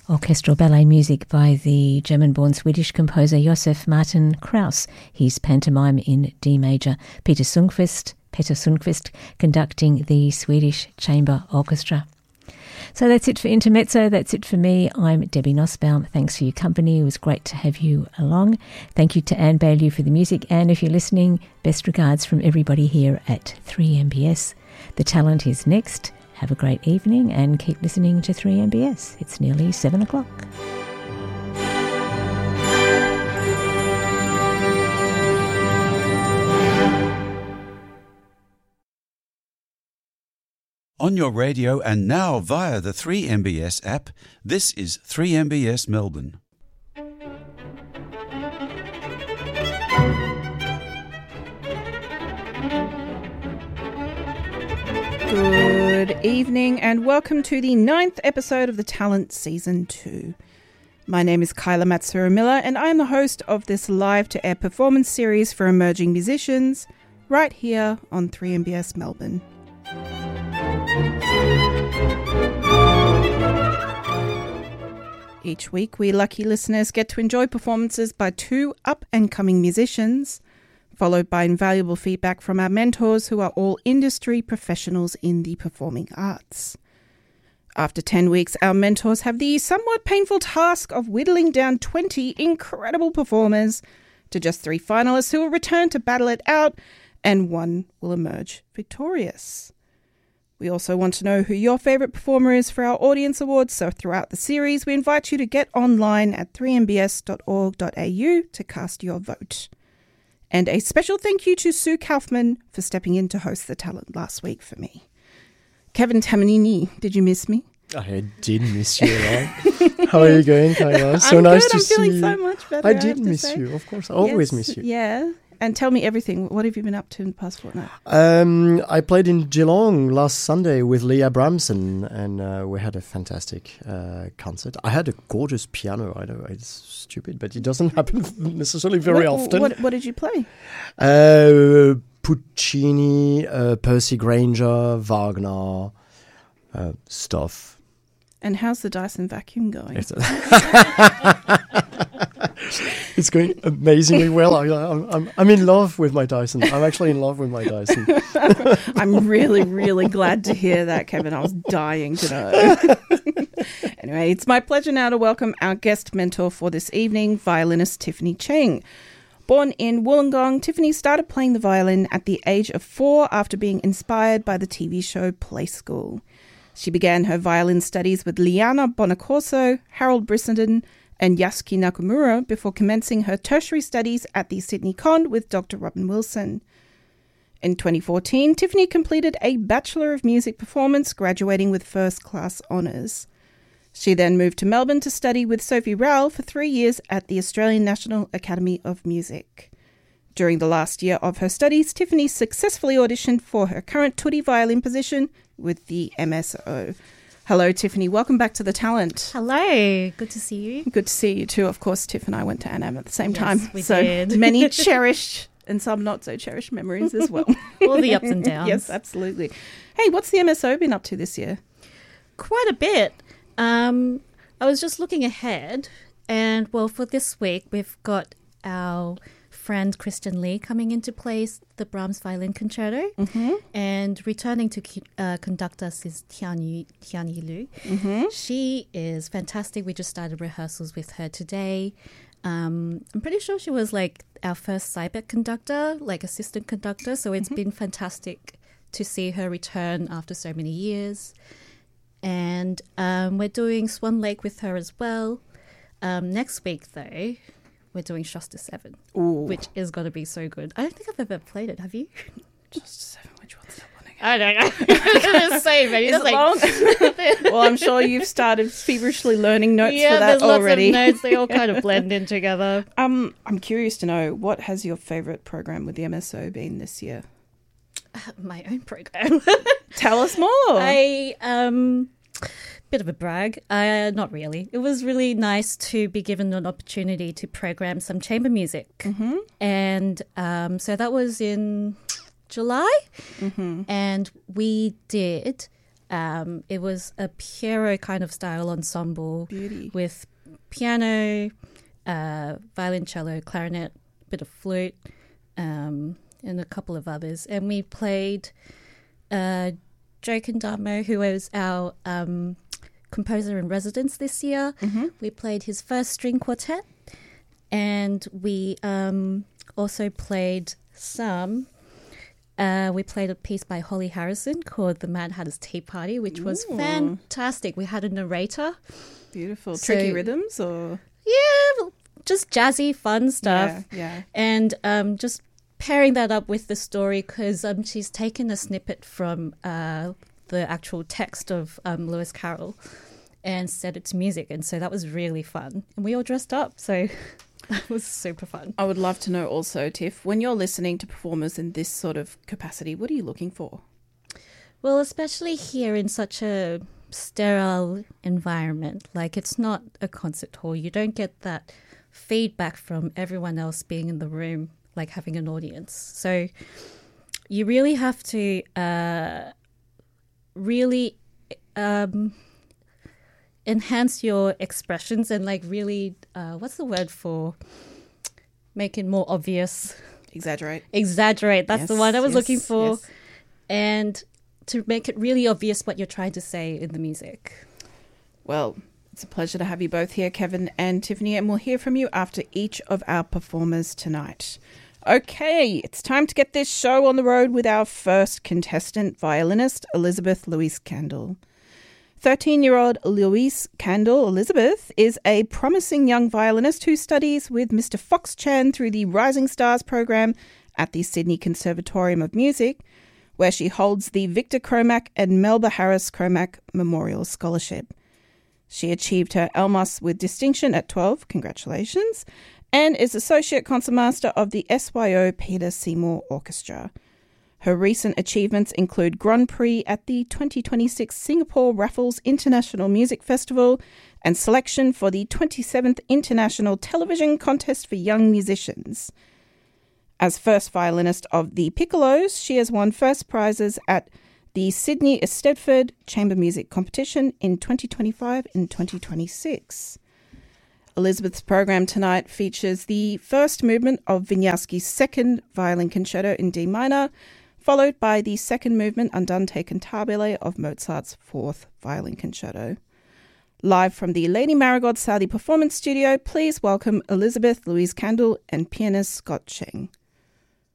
Orchestral ballet music by the German-born Swedish composer Josef Martin Krauss. His pantomime in D major. Peter Sundqvist conducting the Swedish Chamber Orchestra. So that's it for Intermezzo. That's it for me. I'm Debbie Nussbaum. Thanks for your company. It was great to have you along. Thank you to Anne Bailey for the music. And if you're listening, best regards from everybody here at 3MBS. The Talent is next. Have a great evening and keep listening to 3MBS. It's nearly 7 o'clock. On your radio and now via the 3MBS app, this is 3MBS Melbourne. Good evening and welcome to the 9th episode of The Talent Season 2. My name is Kyla Matsura-Miller and I am the host of this live-to-air performance series for emerging musicians right here on 3MBS Melbourne. Each week, we lucky listeners get to enjoy performances by two up-and-coming musicians, followed by invaluable feedback from our mentors who are all industry professionals in the performing arts. After 10 weeks, our mentors have the somewhat painful task of whittling down 20 incredible performers to just 3 finalists who will return to battle it out, and one will emerge victorious. We also want to know who your favourite performer is for our Audience Awards, so throughout the series, we invite you to get online at 3mbs.org.au to cast your vote. And a special thank you to Sue Kaufman for stepping in to host The Talent last week for me. Kevin Tamanini, did you miss me? I did miss you a lot. How are you going, Kyla? So I'm nice good. to see you. I'm feeling so much better. I did miss you, of course. I always miss you. Yeah. And tell me everything. What have you been up to in the past fortnight? I played in Geelong last Sunday with Leah Bramson, and we had a fantastic concert. I had a gorgeous piano. I know it's stupid, but it doesn't happen necessarily very often. What did you play? Puccini, Percy Granger, Wagner stuff. And how's the Dyson vacuum going? It's going amazingly well. I'm in love with my Dyson. I'm actually in love with my Dyson. I'm really, really glad to hear that, Kevin. I was dying to know. Anyway, it's my pleasure now to welcome our guest mentor for this evening, violinist Tiffany Cheng. Born in Wollongong, Tiffany started playing the violin at the age of 4 after being inspired by the TV show Play School. She began her violin studies with Liana Bonacorso, Harold Brissenden, and Yasuki Nakamura before commencing her tertiary studies at the Sydney Con with Dr. Robin Wilson. In 2014, Tiffany completed a Bachelor of Music Performance, graduating with first-class honours. She then moved to Melbourne to study with Sophie Rowell for 3 years at the Australian National Academy of Music. During the last year of her studies, Tiffany successfully auditioned for her current tutti violin position with the MSO. Hello, Tiffany. Welcome back to The Talent. Hello. Good to see you. Good to see you too. Of course, Tiff and I went to ANAM at the same time. We did. Many cherished and some not so cherished memories as well. All the ups and downs. Yes, absolutely. Hey, what's the MSO been up to this year? Quite a bit. I was just looking ahead, and well, for this week, we've got our friend Kristen Lee coming into place, the Brahms Violin Concerto, and returning to conduct us is Tianyi Lu. She is fantastic. We just started rehearsals with her today. I'm pretty sure she was like our first Cybec conductor, like assistant conductor, so it's been fantastic to see her return after so many years. And we're doing Swan Lake with her as well. Next week, though, we're doing Shasta 7, which is going to be so good. I don't think I've ever played it. Have you? Shasta 7, which one's that one again? I don't know. It's same, maybe. Is it long? Well, I'm sure you've started feverishly learning notes for that already. Yeah, there's lots of notes. They all kind of blend in together. I'm curious to know, what has your favourite program with the MSO been this year? My own program. Tell us more. Bit of a brag. Not really. It was really nice to be given an opportunity to program some chamber music. And so that was in July. And we did It was a Piero kind of style ensemble Beauty. with piano, violoncello, clarinet, bit of flute, and a couple of others. And we played Joe Kendamo, who was our composer in residence this year. We played his first string quartet, and we also played we played a piece by Holly Harrison called The Mad Hatter's Tea Party, which was fantastic. We had a narrator. Beautiful. So- Tricky rhythms or? Yeah, just jazzy, fun stuff. Yeah. And just pairing that up with the story, because she's taken a snippet from the actual text of Lewis Carroll and set it to music. And so that was really fun. And we all dressed up, so that was super fun. I would love to know also, Tiff, when you're listening to performers in this sort of capacity, what are you looking for? Well, especially here in such a sterile environment, like it's not a concert hall. You don't get that feedback from everyone else being in the room, like having an audience. So you really have to really enhance your expressions and like really, what's the word for make it more obvious? Exaggerate. That's the one I was looking for. Yes. And to make it really obvious what you're trying to say in the music. Well, it's a pleasure to have you both here, Kevin and Tiffany, and we'll hear from you after each of our performers tonight. Okay, it's time to get this show on the road with our first contestant, violinist Elizabeth Louise Candle. 13-year-old Louise Candle Elizabeth is a promising young violinist who studies with Mr. Fox Chan through the Rising Stars program at the Sydney Conservatorium of Music, where she holds the Victor Cromack and Melba Harris Cromack Memorial Scholarship. She achieved her Almas with distinction at 12, congratulations, and is Associate Concertmaster of the SYO Peter Seymour Orchestra. Her recent achievements include Grand Prix at the 2026 Singapore Raffles International Music Festival and selection for the 27th International Television Contest for Young Musicians. As first violinist of the Piccolos, she has won first prizes at the Sydney Eisteddfod Chamber Music Competition in 2025 and 2026. Elizabeth's program tonight features the first movement of Wieniawski's second violin concerto in D minor, followed by the second movement Andante cantabile of Mozart's fourth violin concerto. Live from the Lady Marigold Saudi Performance Studio, please welcome Elizabeth Louise Candle and pianist Scott Cheng.